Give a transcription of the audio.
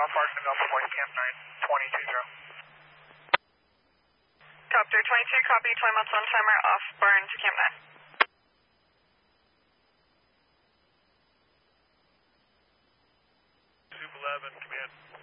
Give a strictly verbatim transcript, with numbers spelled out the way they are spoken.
off Arson Alpha Voice Camp nine, twenty two zero. Copter twenty-two, copy, twenty miles one timer off burn to Camp nine. Soup eleven, command.